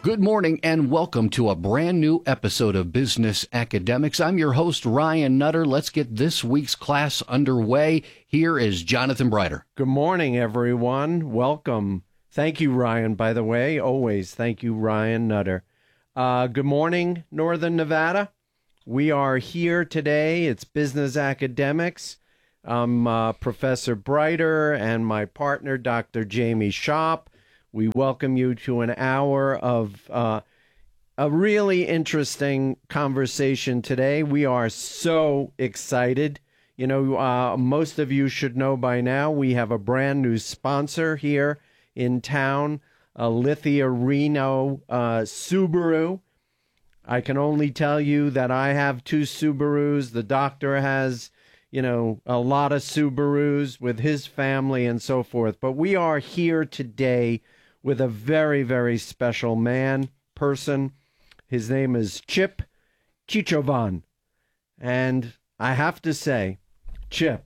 Good morning and welcome to a brand new episode of Business Academics. I'm your host, Ryan Nutter. Let's get this week's class underway. Here is Jonathan Brighter. Good morning, everyone. Welcome. Thank you, Ryan, by the way. Always thank you, Ryan Nutter. Good morning, Northern Nevada. We are here today. It's Business Academics. I'm Professor Brighter and my partner, Dr. Jamie Shop. We welcome you to an hour of a really interesting conversation today. We are so excited. You know, most of you should know by now, we have a brand new sponsor here in town, Lithia Reno Subaru. I can only tell you that I have 2 Subarus. The doctor has, you know, a lot of Subarus with his family and so forth. But we are here today with a very, very special person. His name is Chip Chichovan. And I have to say, Chip,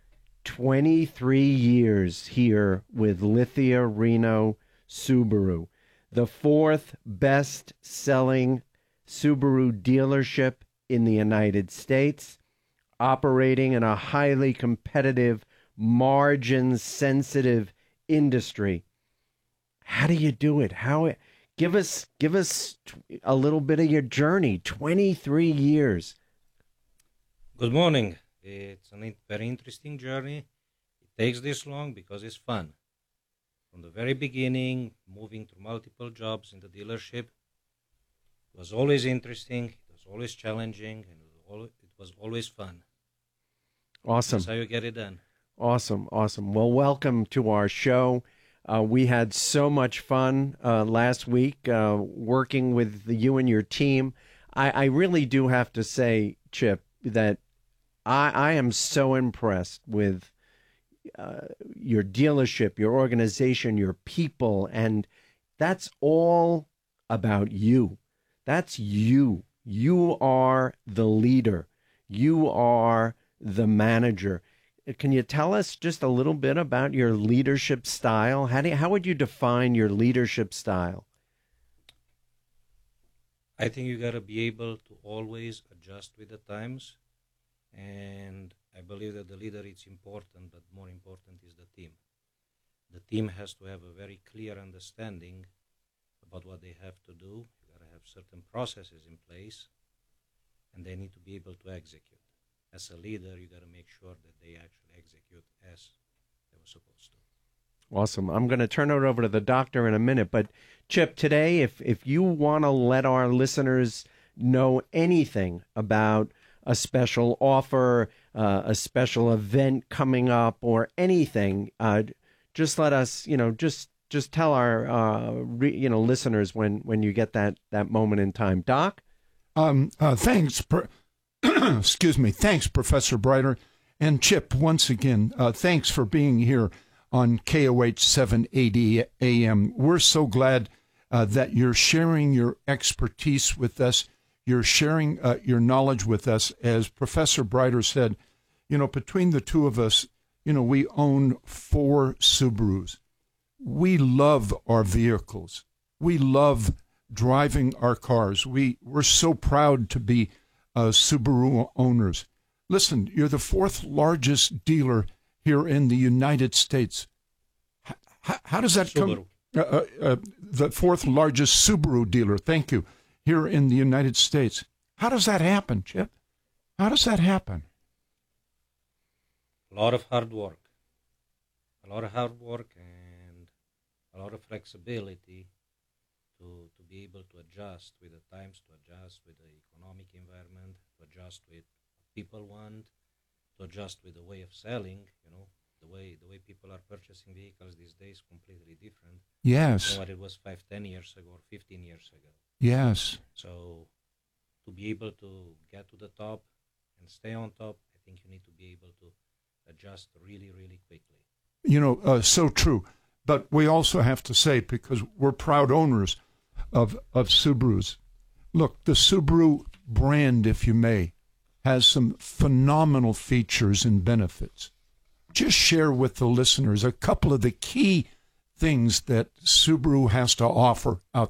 23 years here with Lithia Reno Subaru, the 4th best-selling Subaru dealership in the United States, operating in a highly competitive, margin-sensitive industry. How do you do it? Give us a little bit of your journey. 23 years. Good morning. It's a very interesting journey. It takes this long because it's fun. From the very beginning, moving through multiple jobs in the dealership, it was always interesting, it was always challenging, and it was always fun. Awesome. That's how you get it done. Awesome. Well, welcome to our show. We had so much fun last week working with you and your team. I really do have to say, Chip, that I am so impressed with your dealership, your organization, your people, and that's all about you. That's you. You are the leader. You are the manager. Can you tell us just a little bit about your leadership style? How would you define your leadership style? I think you got to be able to always adjust with the times, and I believe that the leader is important, but more important is the team. The team has to have a very clear understanding about what they have to do. You got to have certain processes in place, and they need to be able to execute. As a leader, you got to make sure that they actually execute as they were supposed to. Awesome. I'm going to turn it over to the doctor in a minute. But, Chip, today, if you want to let our listeners know anything about a special offer, a special event coming up, or anything, just let us, just tell our, listeners when you get that moment in time. Doc? Thanks. Excuse me. Thanks, Professor Brighter. And Chip, once again, thanks for being here on KOH 780 AM. We're so glad that you're sharing your expertise with us. You're sharing your knowledge with us. As Professor Brighter said, between the two of us, we own 4 Subarus. We love our vehicles. We love driving our cars. We're so proud to be Subaru owners. Listen, you're the 4th largest dealer here in the United States. How does that Subaru. come? The 4th largest Subaru dealer, thank you, here in the United States. How does that happen, Chip? How does that happen? A lot of hard work. A lot of hard work and a lot of flexibility to be able to adjust with the times, to adjust with the economic environment, to adjust with what people want, to adjust with the way of selling. The way people are purchasing vehicles these days completely different. Yes. Than what it was 5-10 years ago or 15 years ago. Yes. So to be able to get to the top and stay on top, I think you need to be able to adjust really, really quickly. So true. But we also have to say, because we're proud owners of Subarus, look, the Subaru brand, if you may, has some phenomenal features and benefits. Just share with the listeners a couple of the key things that Subaru has to offer out there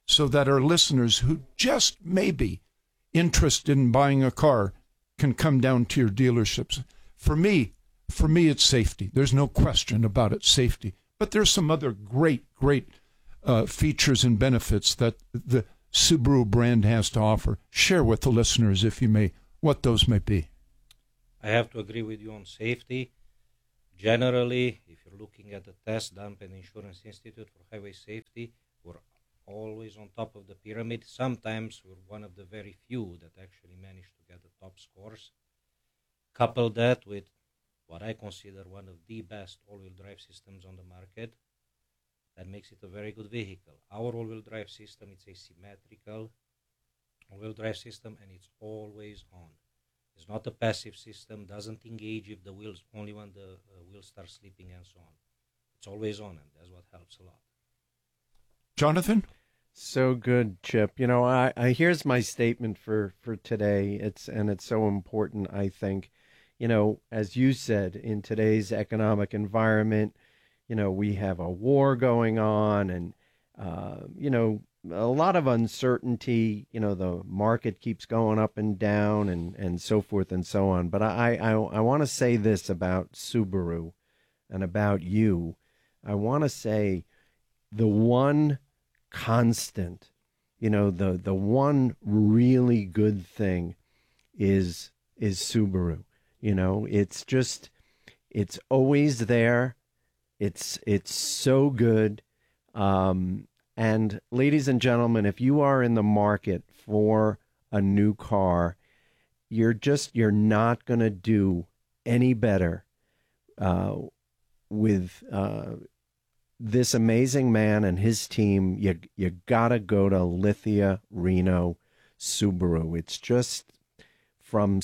so that our listeners who just may be interested in buying a car can come down to your dealerships? For me, it's safety. There's no question about it, safety. But there's some other great features and benefits that the Subaru brand has to offer. Share with the listeners, if you may, what those may be. I have to agree with you on safety. Generally, if you're looking at the test done by the Insurance Institute for Highway Safety, we're always on top of the pyramid. Sometimes we're one of the very few that actually manage to get the top scores. Couple that with what I consider one of the best all-wheel drive systems on the market. That makes it a very good vehicle. Our all-wheel drive system, it's a symmetrical all-wheel drive system, and it's always on. It's not a passive system, doesn't engage if the wheels, only when the wheels start slipping and so on. It's always on, and that's what helps a lot. Jonathan? So good, Chip. You know, I here's my statement for today. It's so important, I think. You know, as you said, in today's economic environment, you know, we have a war going on and, you know, a lot of uncertainty. You know, the market keeps going up and down and so forth and so on. But I want to say this about Subaru and about you. I want to say the one constant, you know, the one really good thing is Subaru. You know, it's always there. It's so good. And ladies and gentlemen, if you are in the market for a new car, you're not going to do any better with this amazing man and his team. You gotta go to Lithia Reno Subaru. It's just from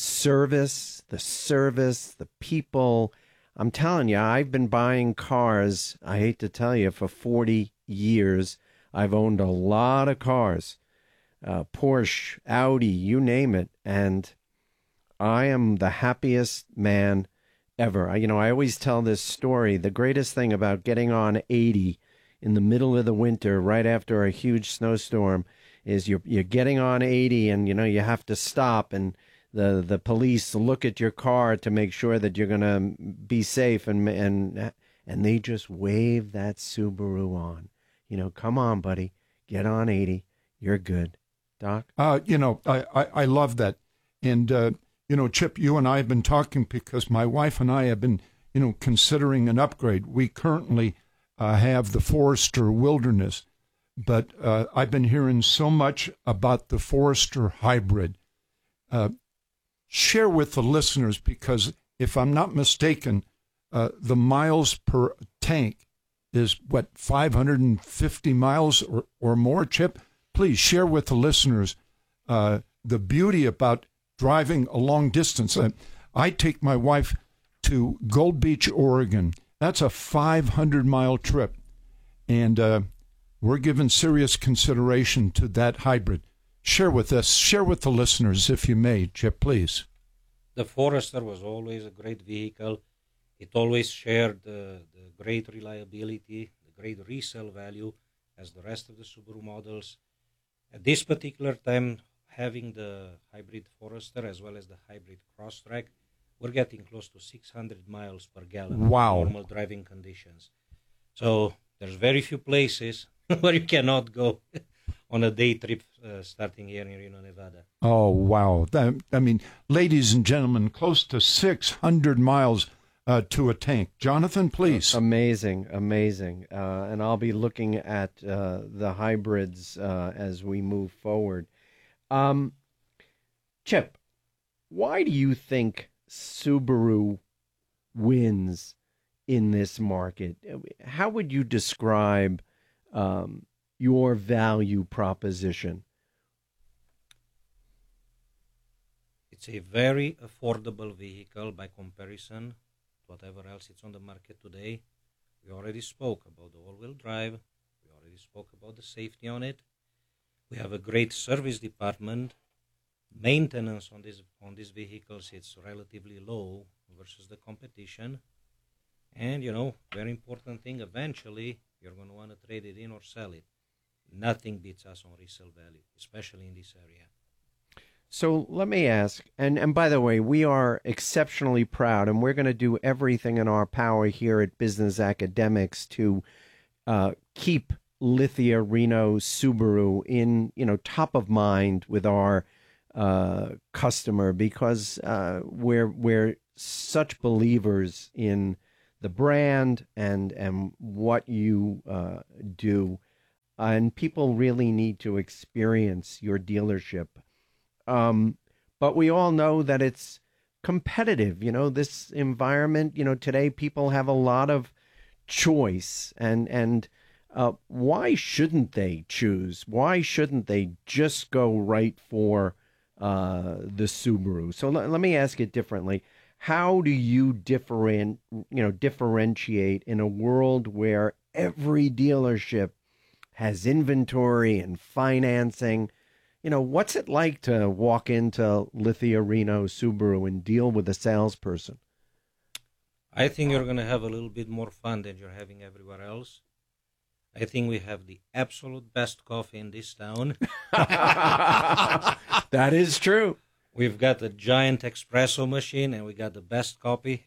the people. I'm telling you, I've been buying cars, I hate to tell you, for 40 years. I've owned a lot of cars, Porsche, Audi, you name it, and I am the happiest man ever. I always tell this story. The greatest thing about getting on 80 in the middle of the winter, right after a huge snowstorm, is you're getting on 80 and, you know, you have to stop and the police look at your car to make sure that you're going to be safe, and they just wave that Subaru on. You know, come on, buddy, get on 80. You're good. Doc? You know, I love that. And, you know, Chip, you and I have been talking because my wife and I have been, you know, considering an upgrade. We currently have the Forester Wilderness, but I've been hearing so much about the Forester Hybrid. Share with the listeners, because if I'm not mistaken, the miles per tank is, 550 miles or more, Chip? Please share with the listeners the beauty about driving a long distance. I take my wife to Gold Beach, Oregon. That's a 500-mile trip, and we're giving serious consideration to that hybrid. Share with the listeners, if you may, Chip, please. The Forester was always a great vehicle. It always shared the great reliability, the great resale value as the rest of the Subaru models. At this particular time, having the hybrid Forester as well as the hybrid Crosstrek, we're getting close to 600 miles per gallon. Wow. In normal driving conditions. So there's very few places where you cannot go on a day trip starting here in Reno, Nevada. Oh, wow. I mean, ladies and gentlemen, close to 600 miles to a tank. Jonathan, please. Amazing. And I'll be looking at the hybrids as we move forward. Chip, why do you think Subaru wins in this market? How would you describe your value proposition? It's a very affordable vehicle by comparison to whatever else is on the market today. We already spoke about the all-wheel drive. We already spoke about the safety on it. We have a great service department. Maintenance on these vehicles, it's relatively low versus the competition. And, you know, very important thing, eventually you're going to want to trade it in or sell it. nothing beats us on resale value, especially in this area. So let me ask, and by the way, we are exceptionally proud, and we're going to do everything in our power here at Business Academics to keep Lithia Reno Subaru in, top of mind with our customer, because we're such believers in the brand and what you do, and people really need to experience your dealership. But we all know that it's competitive. This environment, today people have a lot of choice, and why shouldn't they choose? Why shouldn't they just go right for the Subaru? So let me ask it differently. How do you differentiate in a world where every dealership has inventory and financing? What's it like to walk into Lithia Reno Subaru and deal with a salesperson? I think you're going to have a little bit more fun than you're having everywhere else. I think we have the absolute best coffee in this town. That is true. We've got a giant espresso machine, and we got the best coffee.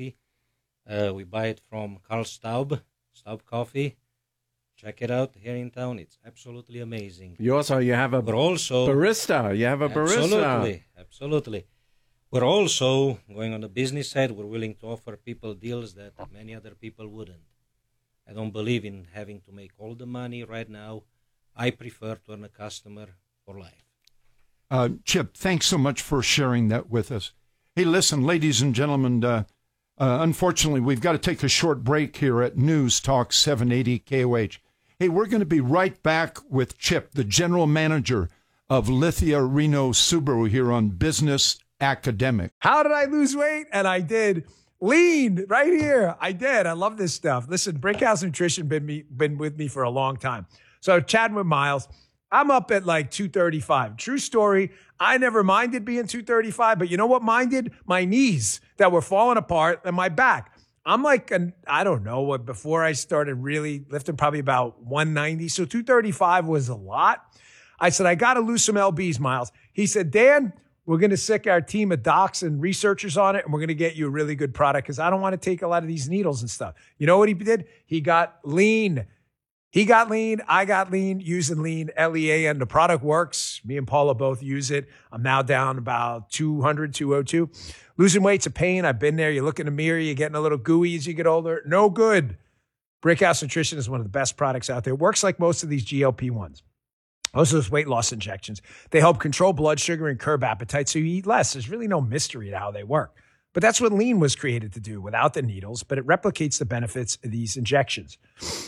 We buy it from Carl Staub Coffee. Check it out here in town. It's absolutely amazing. You have a barista. You have a barista. Absolutely. We're also going on the business side. We're willing to offer people deals that many other people wouldn't. I don't believe in having to make all the money right now. I prefer to earn a customer for life. Chip, thanks so much for sharing that with us. Hey, listen, ladies and gentlemen, unfortunately, we've got to take a short break here at News Talk 780 KOH. Hey, we're going to be right back with Chip, the general manager of Lithia Reno Subaru, here on Business Academic. How did I lose weight? And I did. Lean right here. I did. I love this stuff. Listen, Brickhouse Nutrition been with me for a long time. So chatting with Miles, I'm up at like 235. True story. I never minded being 235, but you know what minded? My knees that were falling apart and my back. I'm like, I don't know, before I started really lifting, probably about 190. So 235 was a lot. I said, I got to lose some LBs, Miles. He said, Dan, we're going to sick our team of docs and researchers on it, and we're going to get you a really good product because I don't want to take a lot of these needles and stuff. You know what he did? He got lean. He got lean. I got lean, using lean, LEAN. The product works. Me and Paula both use it. I'm now down about 200, 202. Losing weight's a pain. I've been there. You look in the mirror, you're getting a little gooey as you get older. No good. Brickhouse Nutrition is one of the best products out there. It works like most of these GLP-1s. Most of those weight loss injections. They help control blood sugar and curb appetite, so you eat less. There's really no mystery to how they work. But that's what lean was created to do, without the needles, but it replicates the benefits of these injections.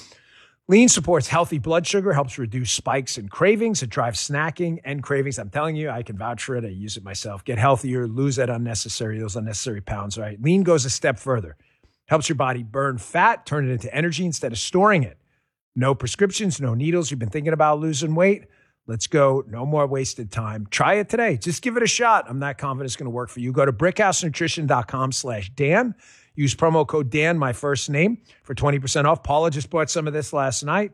Lean supports healthy blood sugar, helps reduce spikes and cravings. It drives snacking and cravings. I'm telling you, I can vouch for it. I use it myself. Get healthier, lose those unnecessary pounds, right? Lean goes a step further. Helps your body burn fat, turn it into energy instead of storing it. No prescriptions, no needles. You've been thinking about losing weight? Let's go. No more wasted time. Try it today. Just give it a shot. I'm not confident it's going to work for you. Go to brickhousenutrition.com/Dan. Use promo code Dan, my first name, for 20% off. Paula just bought some of this last night.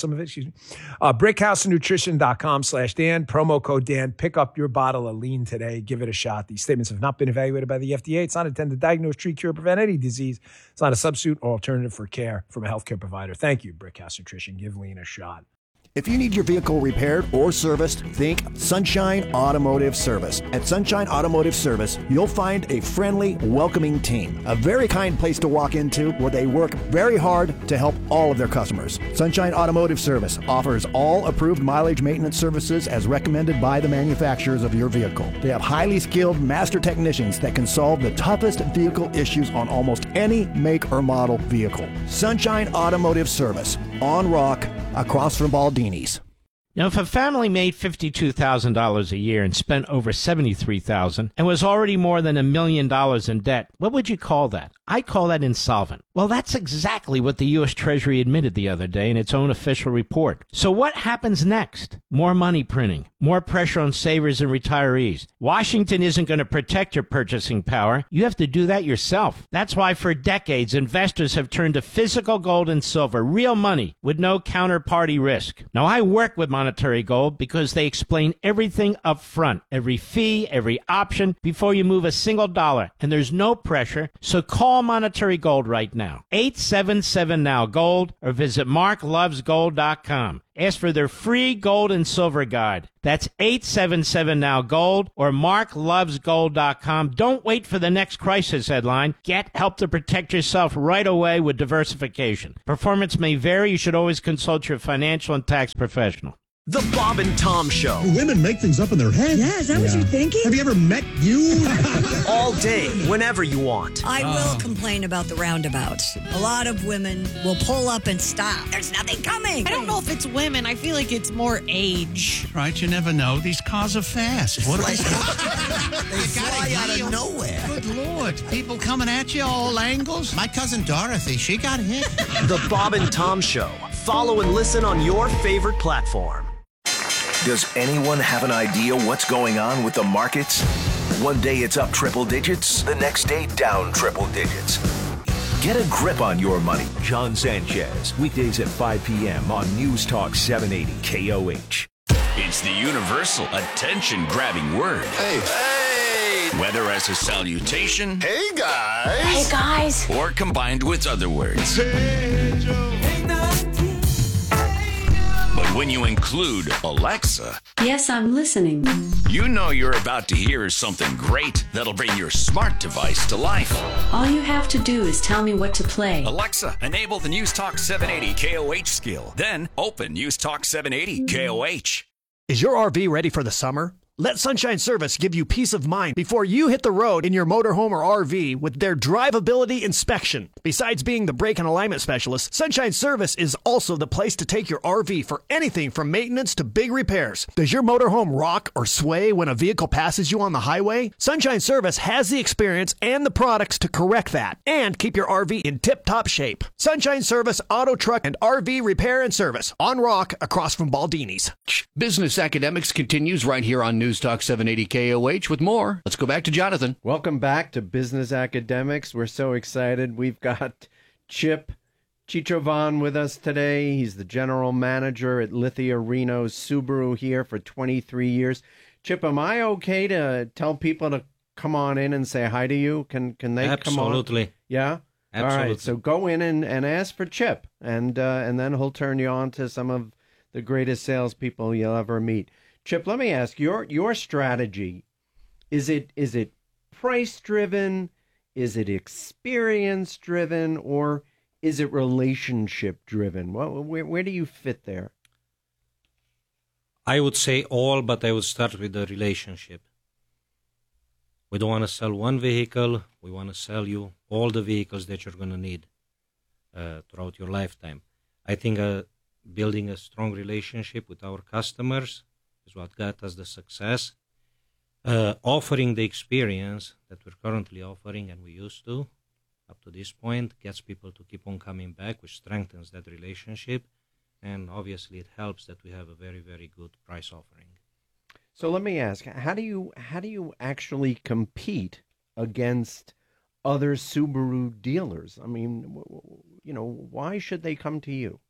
Brickhousenutrition.com/Dan. Promo code Dan. Pick up your bottle of lean today. Give it a shot. These statements have not been evaluated by the FDA. It's not intended to diagnose, treat, cure, or prevent any disease. It's not a substitute or alternative for care from a healthcare provider. Thank you, Brickhouse Nutrition. Give lean a shot. If you need your vehicle repaired or serviced, think Sunshine Automotive Service. At Sunshine Automotive Service, you'll find a friendly, welcoming team. A very kind place to walk into where they work very hard to help all of their customers. Sunshine Automotive Service offers all approved mileage maintenance services as recommended by the manufacturers of your vehicle. They have highly skilled master technicians that can solve the toughest vehicle issues on almost any make or model vehicle. Sunshine Automotive Service, on Rock, across from Baldini's. Now, if a family made $52,000 a year and spent over $73,000 and was already more than $1 million in debt, what would you call that? I call that insolvent. Well, that's exactly what the U.S. Treasury admitted the other day in its own official report. So what happens next? More money printing, more pressure on savers and retirees. Washington isn't going to protect your purchasing power. You have to do that yourself. That's why for decades, investors have turned to physical gold and silver, real money with no counterparty risk. Now, I work with Monetary Gold because they explain everything up front, every fee, every option, before you move a single dollar. And there's no pressure, so call Monetary Gold right now. 877-NOW-GOLD or visit marklovesgold.com. Ask for their free gold and silver guide. That's 877-NOW-GOLD or marklovesgold.com. Don't wait for the next crisis headline. Get help to protect yourself right away with diversification. Performance may vary. You should always consult your financial and tax professional. The Bob and Tom Show. Women make things up in their head. Yeah, is that what you're thinking? Have you ever met you? All day, whenever you want. I will complain about the roundabouts. A lot of women will pull up and stop. There's nothing coming. I don't know if it's women. I feel like it's more age. Right, you never know. These cars are fast. What They fly out of nowhere. Good Lord. People coming at you all angles. My cousin Dorothy, she got hit. The Bob and Tom Show. Follow and listen on your favorite platform. Does anyone have an idea what's going on with the markets? One day it's up triple digits, the next day down triple digits. Get a grip on your money. John Sanchez, weekdays at 5 p.m. on News Talk 780 KOH. It's the universal attention-grabbing word. Hey. Hey. Whether as a salutation. Hey, guys. Hey, guys. Or combined with other words. Hey, Joe. But when you include Alexa. Yes, I'm listening. You know you're about to hear something great that'll bring your smart device to life. All you have to do is tell me what to play. Alexa, enable the News Talk 780 KOH skill. Then open News Talk 780 KOH. Is your RV ready for the summer? Let Sunshine Service give you peace of mind before you hit the road in your motorhome or RV with their drivability inspection. Besides being the brake and alignment specialist, Sunshine Service is also the place to take your RV for anything from maintenance to big repairs. Does your motorhome rock or sway when a vehicle passes you on the highway? Sunshine Service has the experience and the products to correct that and keep your RV in tip-top shape. Sunshine Service Auto, Truck, and RV Repair and Service on Rock across from Baldini's. Business Academics continues right here on News Talk 780 KOH with more. Let's go back to Jonathan. Welcome back to Business Academics. We're so excited. We've got Chip Chichovan with us today. He's the general manager at Lithia Reno Subaru here for 23 years. Chip, am I okay to tell people to come on in and say hi to you? Can they come on? Absolutely. Yeah? Absolutely. All right, so go in and ask for Chip, and then he'll turn you on to some of the greatest salespeople you'll ever meet. Chip, let me ask, your strategy, is it price-driven, is it experience-driven, or is it relationship-driven? Where do you fit there? I would say all, but I would start with the relationship. We don't want to sell one vehicle. We want to sell you all the vehicles that you're going to need throughout your lifetime. I think building a strong relationship with our customers is what got us the success. Offering the experience that we're currently offering and we used to up to this point gets people to keep on coming back, which strengthens that relationship. And obviously it helps that we have a very, very good price offering. So let me ask, how do you actually compete against other Subaru dealers? I mean, why should they come to you?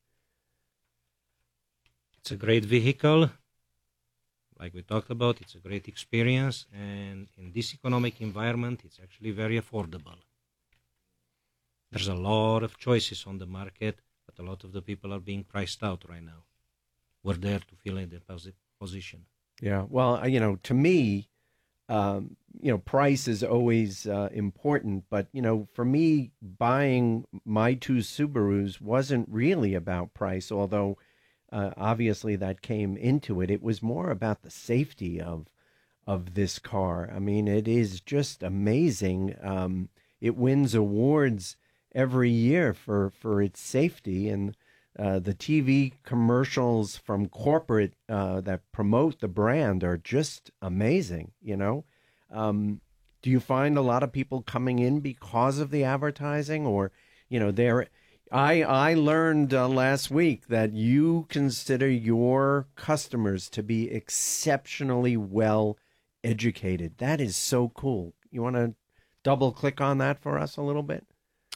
It's a great vehicle. Like we talked about, it's a great experience. And in this economic environment, it's actually very affordable. There's a lot of choices on the market, but a lot of the people are being priced out right now. We're there to fill in the position. Yeah, well, to me, price is always important. But, for me, buying my two Subarus wasn't really about price, although obviously that came into it. It was more about the safety of this car. I mean, it is just amazing. It wins awards every year for its safety, and the TV commercials from corporate that promote the brand are just amazing, you know. Do you find a lot of people coming in because of the advertising, or, you know, I learned last week that you consider your customers to be exceptionally well educated. That is so cool. You want to double click on that for us a little bit?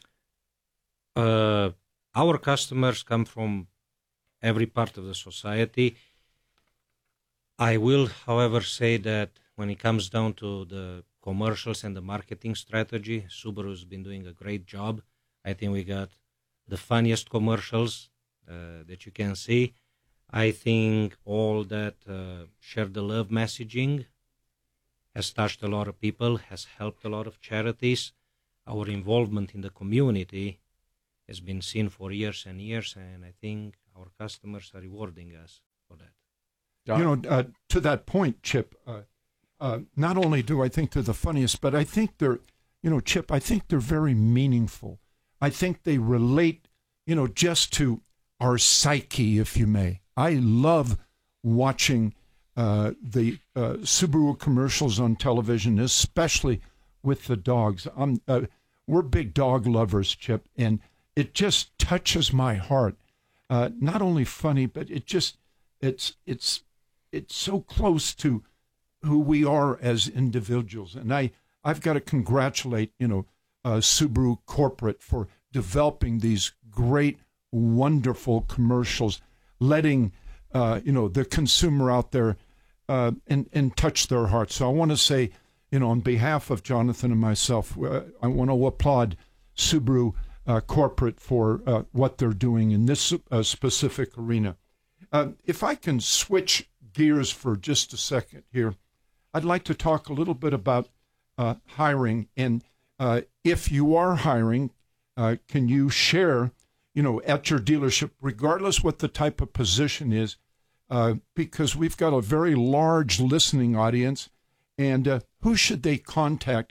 Our customers come from every part of the society. I will, however, say that when it comes down to the commercials and the marketing strategy, Subaru's been doing a great job. I think we got the funniest commercials that you can see. I think all that share the love messaging has touched a lot of people, has helped a lot of charities. Our involvement in the community has been seen for years and years, and I think our customers are rewarding us for that. You know, to that point, Chip, not only do I think they're the funniest, but I think they're, you know, Chip, I think they're very meaningful. I think they relate, you know, just to our psyche, if you may. I love watching the Subaru commercials on television, especially with the dogs. We're big dog lovers, Chip, and it just touches my heart. Not only funny, but it's so close to who we are as individuals. And I've got to congratulate, you know, Subaru Corporate for developing these great, wonderful commercials, letting, you know, the consumer out there and touch their hearts. So I want to say, you know, on behalf of Jonathan and myself, I want to applaud Subaru Corporate for what they're doing in this specific arena. If I can switch gears for just a second here, I'd like to talk a little bit about hiring. And if you are hiring, can you share, you know, at your dealership, regardless what the type of position is, because we've got a very large listening audience, and who should they contact?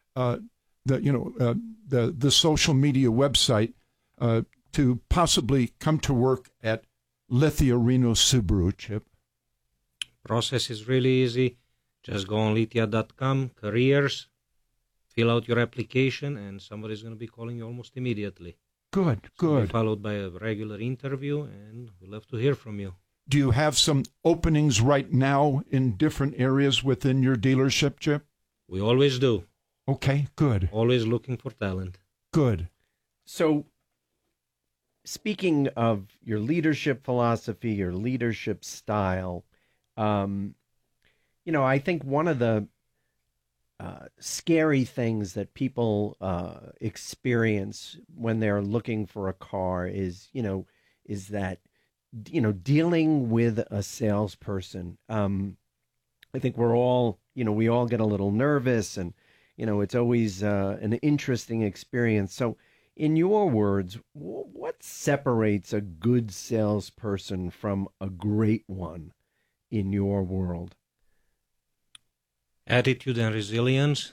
The social media website to possibly come to work at Lithia Reno Subaru, Chip? Process is really easy. Just go on lithia.com, careers, fill out your application, and somebody's going to be calling you almost immediately. Good. Followed by a regular interview, and we'd love to hear from you. Do you have some openings right now in different areas within your dealership, Chip? We always do. Okay, good. Always looking for talent. Good. So, speaking of your leadership philosophy, your leadership style, you know, I think one of the scary things that people experience when they're looking for a car is that, you know, dealing with a salesperson. I think we all get a little nervous, and, you know, it's always an interesting experience. So, in your words, what separates a good salesperson from a great one in your world? Attitude and resilience.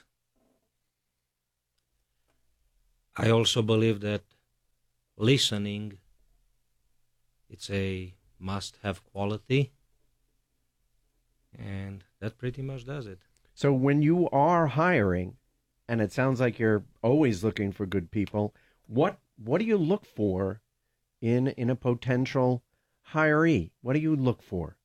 I also believe that listening, it's a must-have quality, and that pretty much does it. So when you are hiring, and it sounds like you're always looking for good people, what do you look for in a potential hiree? What do you look for?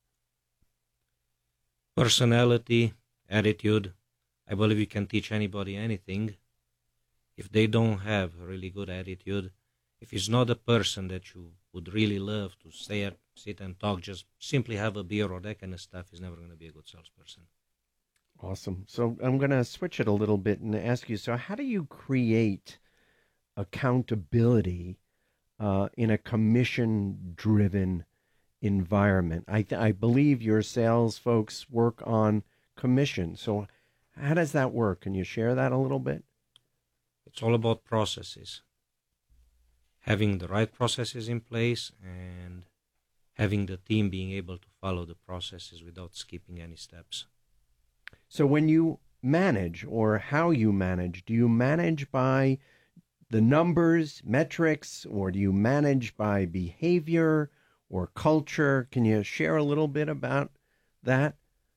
Personality, attitude. I believe you can teach anybody anything. If they don't have a really good attitude, if it's not a person that you would really love to sit and talk, just simply have a beer or that kind of stuff, is never going to be a good salesperson. Awesome. So I'm going to switch it a little bit and ask you, so how do you create accountability in a commission-driven environment? I believe your sales folks work on commission. So how does that work? Can you share that a little bit? It's all about processes. Having the right processes in place and having the team being able to follow the processes without skipping any steps. So when you manage, or how you manage, do you manage by the numbers, metrics, or do you manage by behavior or culture? Can you share a little bit about that?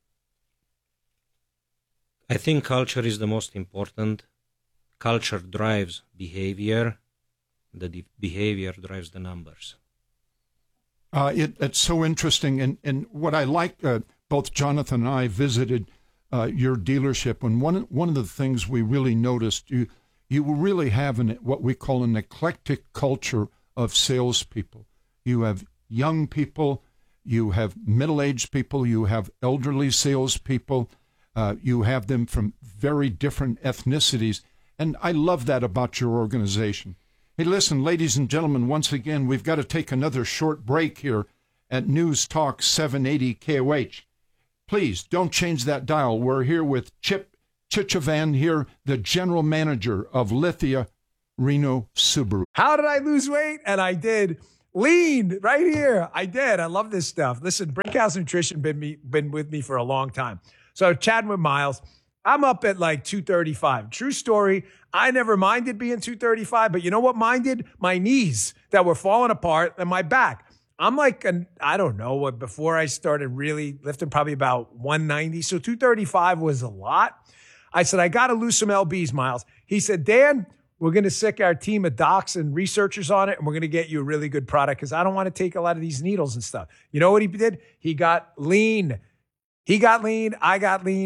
I think culture is the most important. Culture drives behavior. The behavior drives the numbers. It's so interesting. And what I like, both Jonathan and I visited your dealership, and one of the things we really noticed, you really have what we call an eclectic culture of salespeople. You have young people, you have middle-aged people, you have elderly salespeople, you have them from very different ethnicities, and I love that about your organization. Hey, listen, ladies and gentlemen, once again, we've got to take another short break here at News Talk 780 KOH. Please don't change that dial. We're here with Chip Chichavan here, the general manager of Lithia Reno Subaru. How did I lose weight? And I did. Lean right here. I did. I love this stuff. Listen, Brinkhouse Nutrition been with me for a long time. So chatting with Miles, I'm up at like 235. True story. I never minded being 235, but you know what minded? My knees that were falling apart and my back. I'm like, I don't know, before I started really lifting, probably about 190. So 235 was a lot. I said, I got to lose some LBs, Miles. He said, Dan, we're going to sick our team of docs and researchers on it, and we're going to get you a really good product because I don't want to take a lot of these needles and stuff. You know what he did? He got lean. I got lean.